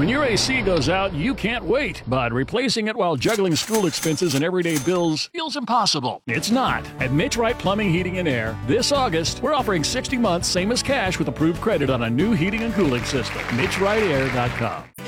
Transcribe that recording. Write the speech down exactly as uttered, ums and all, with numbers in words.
When your A C goes out, you can't wait, but replacing it while juggling school expenses and everyday bills feels impossible. It's not. At Mitch Wright Plumbing, Heating, and Air, this August, we're offering sixty months, same as cash, with approved credit on a new heating and cooling system. Mitch Wright Air dot com.